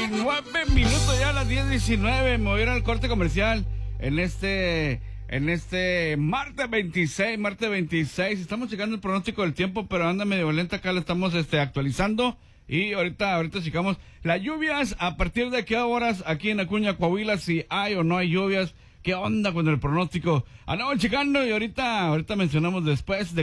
19 minutos ya, a las 10:19. Me voy a ir al corte comercial en este martes 26. Estamos checando el pronóstico del tiempo, pero anda medio lenta acá, lo estamos actualizando. Y ahorita checamos las lluvias. ¿A partir de qué horas aquí en Acuña, Coahuila? Si hay o no hay lluvias. ¿Qué onda con el pronóstico? Andamos checando y ahorita mencionamos después de